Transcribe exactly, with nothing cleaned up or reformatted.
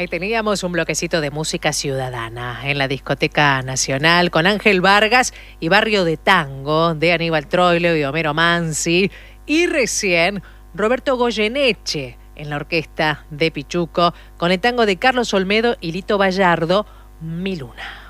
Ahí teníamos un bloquecito de música ciudadana en la Discoteca Nacional con Ángel Vargas y Barrio de Tango de Aníbal Troilo y Homero Mansi. Y recién Roberto Goyeneche en la orquesta de Pichuco con el tango de Carlos Olmedo y Lito Bayardo, Mi Luna.